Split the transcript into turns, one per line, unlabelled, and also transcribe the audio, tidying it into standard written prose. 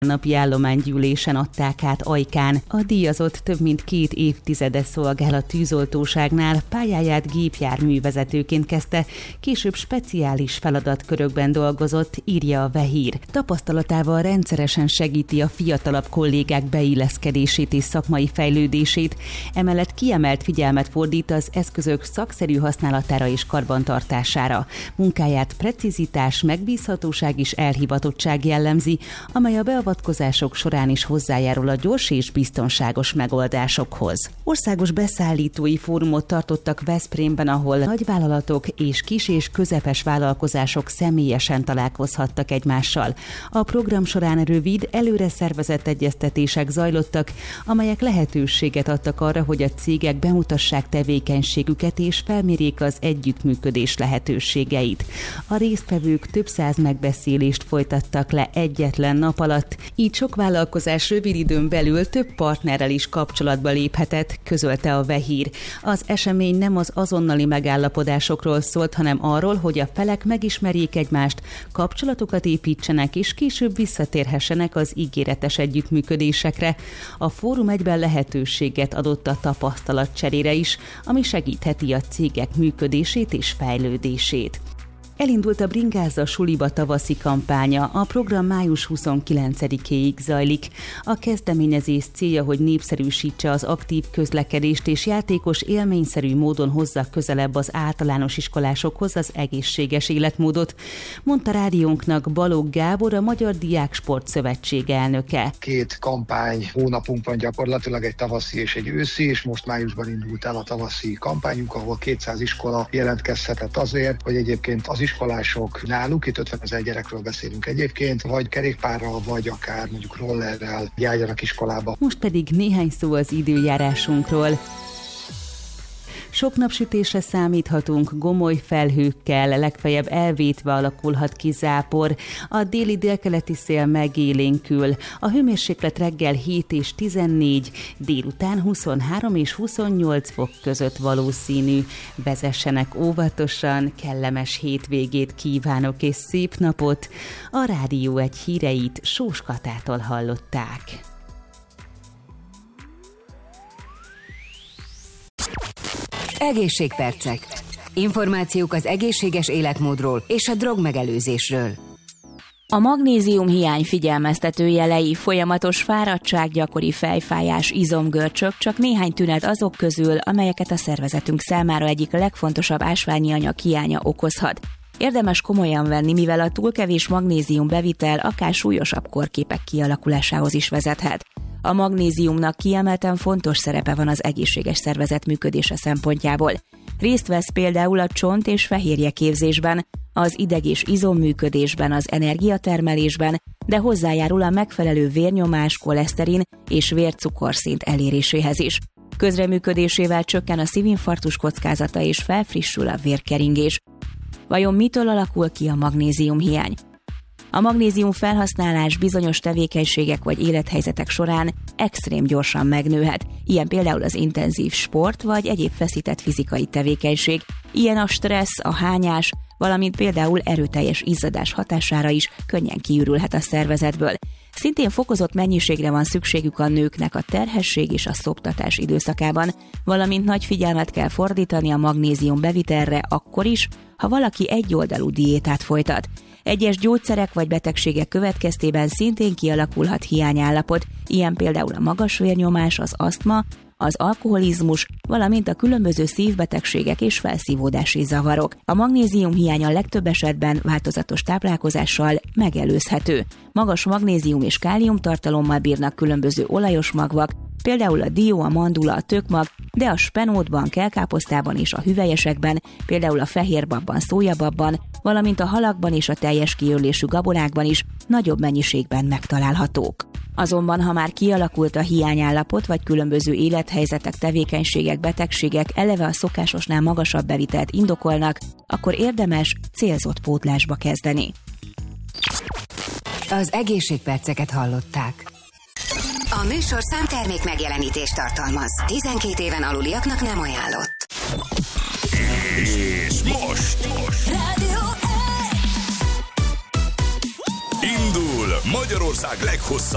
napi állománygyűlésen adták át Ajkán. A díjazott több mint 2 évtizede szolgál a tűzoltóságnál, pályáját gépjárművezetőként kezdte, később speciális feladatkörökben dolgozott, írja a Vehír. Tapasztalatával rendszeresen segíti a fiatalabb kollégák beilleszkedését és szakmai fejlődését, emellett kiemelt figyelmet fordít az eszközök szakszerű használatára és karbantartására. Munkáját precizitás, megbízhatóság és elhivatottság jellemzi, amely a beavatkozások során is hozzájárul a gyors és biztonságos megoldásokhoz. Országos beszállítói fórumot tartottak Veszprémben, ahol nagyvállalatok és kis- és közepes vállalkozások személyesen találkozhattak egymással. A program során rövid, előre szervezett egyeztetések zajlottak, amelyek lehetőséget adtak arra, hogy a cégek bemutassák tevékenységüket és felmérjék az együttműködés lehetőségeit. A résztvevők több 100 megbeszélést folytattak le egyetlen nap alatt, így sok vállalkozás rövid időn belül több partnerrel is kapcsolatba léphetett, közölte a Vehír. Az esemény nem az azonnali megállapodásokról szólt, hanem arról, hogy a felek megismerjék egymást, kapcsolatokat építsenek és később visszatérhessenek az ígéretes együttműködésekre. A fórum egyben lehetőséget adott a tapasztalatcserére is, ami segítheti a cégek működését és fejlődését. Elindult a Bringázza suliba tavaszi kampánya, a program május 29-éig zajlik. A kezdeményezés célja, hogy népszerűsítse az aktív közlekedést és játékos, élményszerű módon hozza közelebb az általános iskolásokhoz az egészséges életmódot, mondta rádiónknak Balogh Gábor, a Magyar Diáksport Szövetség elnöke.
2 kampány hónapunk van gyakorlatilag, egy tavaszi és egy őszi, és most májusban indult el a tavaszi kampányunk, ahol 200 iskola jelentkezhetett azért, hogy egyébként az iskolások náluk, itt 50 000 gyerekről beszélünk egyébként, vagy kerékpárral, vagy akár mondjuk rollerrel járjanak iskolába.
Most pedig néhány szó az időjárásunkról. Sok napsütésre számíthatunk, gomoly felhőkkel, legfeljebb elvétve alakulhat ki zápor. A déli-délkeleti szél megélénkül. A hőmérséklet reggel 7 és 14, délután 23 és 28 fok között valószínű. Vezessenek óvatosan, kellemes hétvégét kívánok és szép napot. A Rádió 1 híreit Sós Katától hallották.
Egészségpercek. Információk az egészséges életmódról és a drogmegelőzésről.
A magnéziumhiány figyelmeztető jelei: folyamatos fáradtság, gyakori fejfájás, izomgörcsök csak néhány tünet azok közül, amelyeket a szervezetünk számára egyik legfontosabb ásványi anyag hiánya okozhat. Érdemes komolyan venni, mivel a túl kevés magnézium bevitel akár súlyosabb kórképek kialakulásához is vezethet. A magnéziumnak kiemelten fontos szerepe van az egészséges szervezet működése szempontjából. Részt vesz például a csont- és fehérjeképzésben, az ideg- és izomműködésben, az energiatermelésben, de hozzájárul a megfelelő vérnyomás, koleszterin és vércukorszint eléréséhez is. Közreműködésével csökken a szívinfarktus kockázata és felfrissül a vérkeringés. Vajon mitől alakul ki a magnéziumhiány? A magnézium felhasználás bizonyos tevékenységek vagy élethelyzetek során extrém gyorsan megnőhet, ilyen például az intenzív sport vagy egyéb feszített fizikai tevékenység, ilyen a stressz, a hányás, valamint például erőteljes izzadás hatására is könnyen kiürülhet a szervezetből. Szintén fokozott mennyiségre van szükségük a nőknek a terhesség és a szoptatás időszakában, valamint nagy figyelmet kell fordítani a magnézium bevitelre akkor is, ha valaki egyoldalú diétát folytat. Egyes gyógyszerek vagy betegségek következtében szintén kialakulhat hiányállapot, ilyen például a magas vérnyomás, az asztma, az alkoholizmus, valamint a különböző szívbetegségek és felszívódási zavarok. A magnézium hiány a legtöbb esetben változatos táplálkozással megelőzhető. Magas magnézium és kálium tartalommal bírnak különböző olajos magvak, például a dió, a mandula, a tökmag, de a spenótban, kelkáposztában és a hüvelyesekben, például a fehérbabban, szójababban, valamint a halakban és a teljes kiörlésű gabonákban is nagyobb mennyiségben megtalálhatók. Azonban, ha már kialakult a hiányállapot, vagy különböző élethelyzetek, tevékenységek, betegségek eleve a szokásosnál magasabb bevitelt indokolnak, akkor érdemes célzott pótlásba kezdeni.
Az egészségperceket hallották.
A műsorszám termék megjelenítést tartalmaz. 12 éven aluliaknak nem ajánlott.
És most
Rádió 1.
indul Magyarország leghosszabb